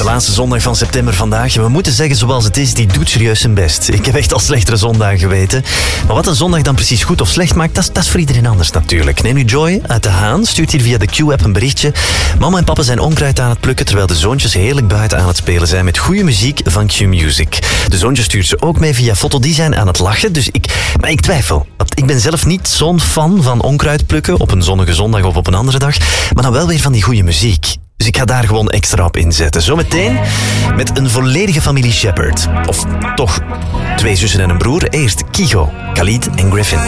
laatste zondag van september vandaag. We moeten zeggen zoals het is, die doet serieus zijn best. Ik heb echt al slechtere zondagen geweten. Maar wat een zondag dan precies goed of slecht maakt, dat is voor iedereen anders natuurlijk. Nee, nu Joy uit De Haan stuurt hier via de Q-app een berichtje. Mama en papa zijn onkruid aan het plukken, terwijl de zoontjes heerlijk buiten aan het spelen zijn met goede muziek van Q-Music. De zoontjes stuurt ze ook mee via foto, die zijn aan het lachen. Dus maar ik twijfel. Want ik ben zelf niet zo'n fan van onkruid plukken op een zonnige zondag of op een andere dag. Maar dan wel weer van die goede muziek. Dus ik ga daar gewoon extra op inzetten. Zometeen met een volledige familie Shepherd. Of toch 2 zussen en een broer. Eerst Kygo, Khalid en Griffin.